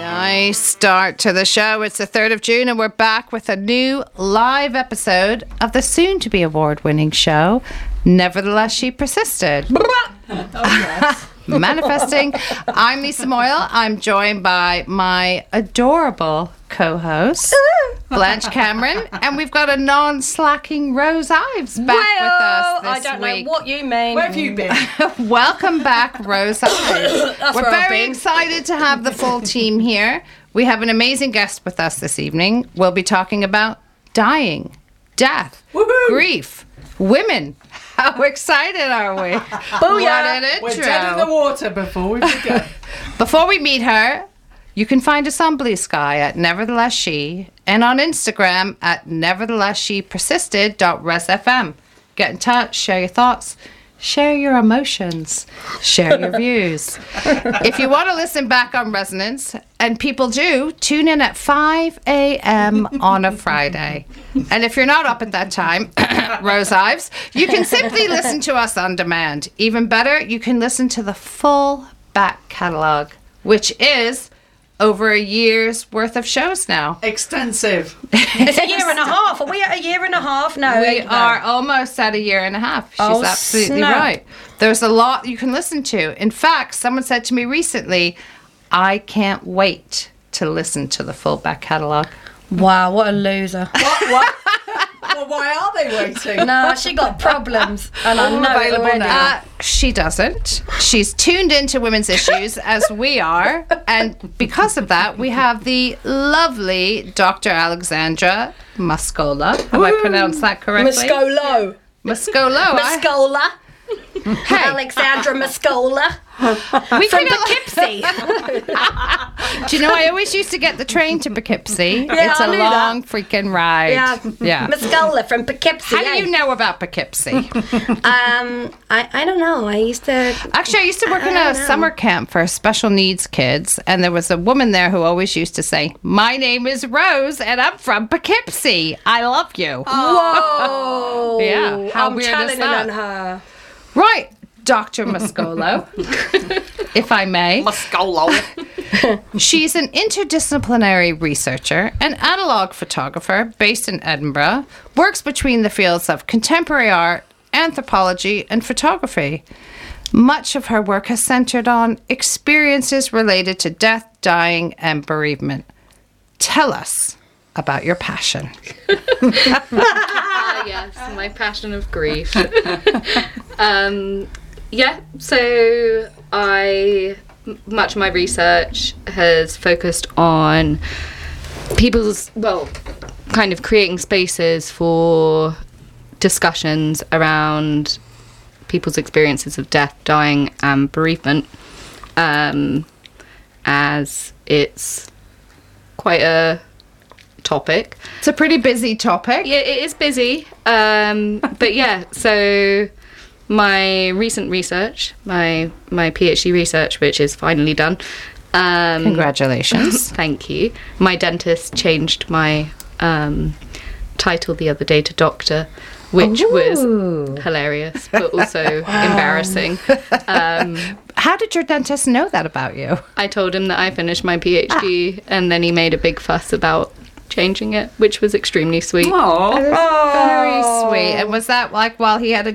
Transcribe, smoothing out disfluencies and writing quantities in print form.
Nice start to the show. It's the 3rd of June and we're back with a new live episode of the soon-to-be award-winning show, Nevertheless She Persisted. Manifesting. I'm Lisa Moyle. I'm joined by my adorable co-host, Blanche Cameron, and we've got a non-slacking Rose Ives back with us this I don't week. know what you mean. Where have you been? Welcome back, Rose Ives. We're where I've very been. excited to have the full team here. We have an amazing guest with us this evening. We'll be talking about dying, death, Woohoo! grief, women. How excited are we? Booyah! What an We're intro. dead in the water before we begin. Before we meet her, you can find us on Blue Sky at Nevertheless She and on Instagram at neverthelessshepersisted.resfm. Get in touch, share your thoughts, share your emotions, share your views. If you want to listen back on Resonance, and people do, tune in at 5 a.m. on a Friday. And if you're not up at that time, Rose Ives, you can simply listen to us on demand. Even better, you can listen to the full back catalogue, which is over a year's worth of shows now. Extensive. It's a year and a half. Are we at a year and a half? No. We no. are almost at a year and a half. She's Oh, absolutely snap. right. There's a lot you can listen to. In fact, someone said to me recently, I can't wait to listen to the full back catalogue. Wow, what a loser. What? Well, why are they waiting? No, she got problems. And I All know it available already. now. She doesn't. She's tuned into women's issues as we are. And because of that, we have the lovely Dr. Alexandra Mascola. Have I pronounced that correctly? Mascolo. Mascolo. Mascola. Hey, Alexandra Mascola. we From could Poughkeepsie. Do you know, I always used to get the train to Poughkeepsie. Yeah, It's I a knew long freaking ride. Yeah. Mascola from Poughkeepsie. How do you know about Poughkeepsie? I don't know. I used to... Actually, I used to work in I a don't know. summer camp for special needs kids, and there was a woman there who always used to say, "My name is Rose, and I'm from Poughkeepsie. I love you." Whoa. Yeah, how I'm weird is challenging that? on her. Right, Dr. Mascolo, if I may. Muscolo. She's an interdisciplinary researcher and analog photographer based in Edinburgh, works between the fields of contemporary art, anthropology, and photography. Much of her work has centered on experiences related to death, dying, and bereavement. Tell us about your passion. Yes, my passion of grief. So much of my research has focused on people's, kind of creating spaces for discussions around people's experiences of death, dying, and bereavement, as it's quite a topic. It's a pretty busy topic. Yeah, it is busy. But yeah, so my recent research, my PhD research, which is finally done. Congratulations. Thank you. My dentist changed my title the other day to doctor, which was hilarious, but also embarrassing. How did your dentist know that about you? I told him that I finished my PhD, and then he made a big fuss about changing it, which was extremely sweet. Very sweet. And was that like while he had a